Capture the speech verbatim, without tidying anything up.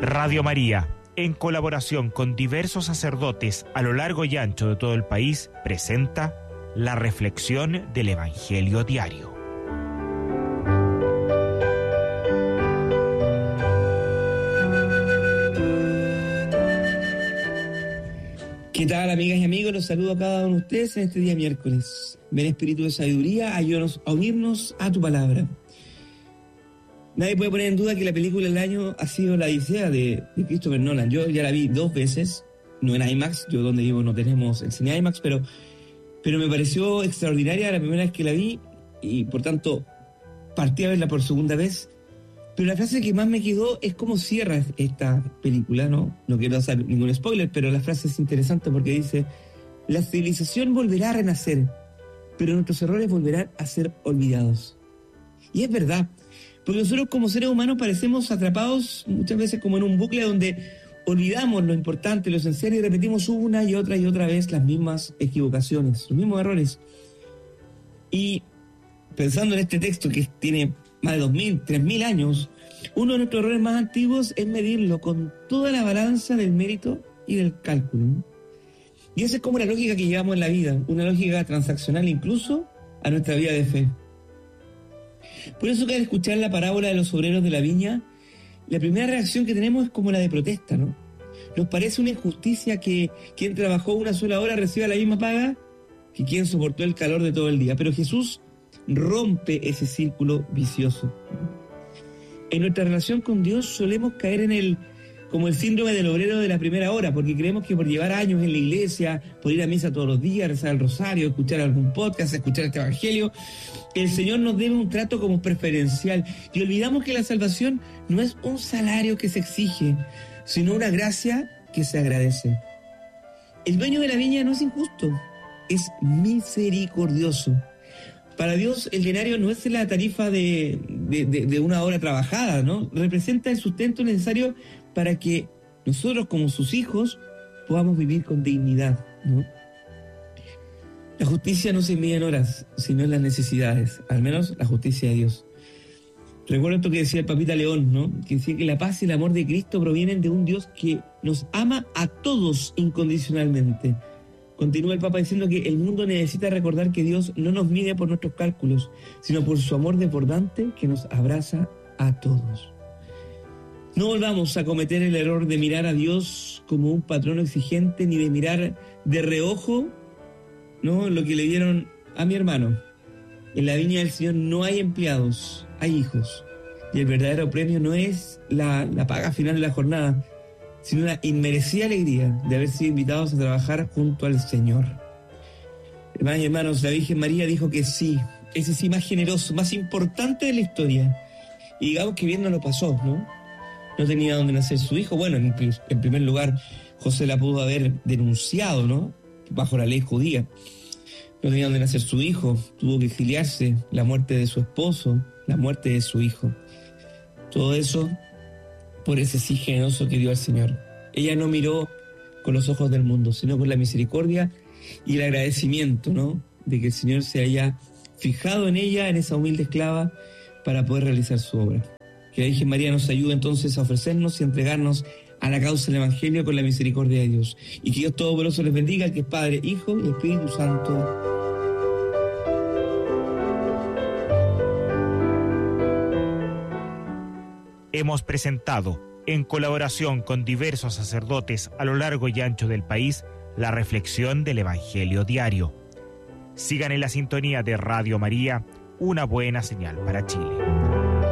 Radio María, en colaboración con diversos sacerdotes a lo largo y ancho de todo el país, presenta la reflexión del Evangelio Diario. ¿Qué tal, amigas y amigos? Los saludo a cada uno de ustedes en este día miércoles. Ven, espíritu de sabiduría, ayúdanos a unirnos a tu palabra. Nadie puede poner en duda que la película del año ha sido La Odisea de, de Christopher Nolan. Yo ya la vi dos veces, no en IMAX, yo donde vivo no tenemos el cine IMAX, pero, pero me pareció extraordinaria la primera vez que la vi y por tanto partí a verla por segunda vez. Pero la frase que más me quedó es cómo cierra esta película, ¿no? No quiero hacer ningún spoiler, pero la frase es interesante porque dice: la civilización volverá a renacer, pero nuestros errores volverán a ser olvidados. Y es verdad, porque nosotros como seres humanos parecemos atrapados muchas veces como en un bucle donde olvidamos lo importante, lo esencial y repetimos una y otra y otra vez las mismas equivocaciones, los mismos errores. Y pensando en este texto que tiene más de dos mil, tres mil años, uno de nuestros errores más antiguos es medirlo con toda la balanza del mérito y del cálculo, ¿no? Y esa es como la lógica que llevamos en la vida, una lógica transaccional incluso a nuestra vida de fe. Por eso que al escuchar la parábola de los obreros de la viña, la primera reacción que tenemos es como la de protesta, ¿no? Nos parece una injusticia que quien trabajó una sola hora reciba la misma paga que quien soportó el calor de todo el día. Pero Jesús rompe ese círculo vicioso. En nuestra relación con Dios solemos caer en el como el síndrome del obrero de la primera hora, porque creemos que por llevar años en la iglesia, por ir a misa todos los días, rezar el rosario, escuchar algún podcast, escuchar este evangelio, el Señor nos debe un trato como preferencial. Y olvidamos que la salvación no es un salario que se exige, sino una gracia que se agradece. El dueño de la viña no es injusto, es misericordioso. Para Dios el denario no es la tarifa de, de, de, de una hora trabajada, ¿no? Representa el sustento necesario para que nosotros como sus hijos podamos vivir con dignidad, ¿no? La justicia no se mide en horas, sino en las necesidades, al menos la justicia de Dios. Recuerdo esto que decía el Papita León, ¿no? Que decía que la paz y el amor de Cristo provienen de un Dios que nos ama a todos incondicionalmente. Continúa el Papa diciendo que el mundo necesita recordar que Dios no nos mide por nuestros cálculos, sino por su amor desbordante que nos abraza a todos. No volvamos a cometer el error de mirar a Dios como un patrón exigente, ni de mirar de reojo, ¿no?, lo que le dieron a mi hermano. En la viña del Señor no hay empleados, hay hijos. Y el verdadero premio no es la, la paga final de la jornada, sino la inmerecida alegría de haber sido invitados a trabajar junto al Señor. Hermanos y hermanos, la Virgen María dijo que sí, ese sí más generoso, más importante de la historia. Y digamos que bien no lo pasó, ¿no? No tenía dónde nacer su hijo. Bueno, en, en primer lugar, José la pudo haber denunciado, ¿no?, bajo la ley judía. No tenía dónde nacer su hijo, tuvo que exiliarse, la muerte de su esposo, la muerte de su hijo. Todo eso por ese sí generoso que dio al Señor. Ella no miró con los ojos del mundo, sino con la misericordia y el agradecimiento, ¿no?, de que el Señor se haya fijado en ella, en esa humilde esclava, para poder realizar su obra. Que la Virgen María nos ayude entonces a ofrecernos y a entregarnos a la causa del Evangelio con la misericordia de Dios. Y que Dios Todopoderoso les bendiga, que es Padre, Hijo y Espíritu Santo. Hemos presentado, en colaboración con diversos sacerdotes a lo largo y ancho del país, la reflexión del Evangelio Diario. Sigan en la sintonía de Radio María, una buena señal para Chile.